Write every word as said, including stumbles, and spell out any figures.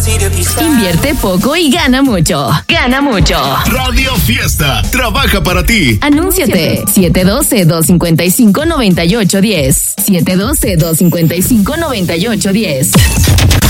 Invierte poco y gana mucho. Gana mucho. Radio Fiesta trabaja para ti. Anúnciate. siete uno dos, dos cinco cinco, nueve ocho uno cero. siete uno dos, dos cinco cinco, nueve ocho uno cero.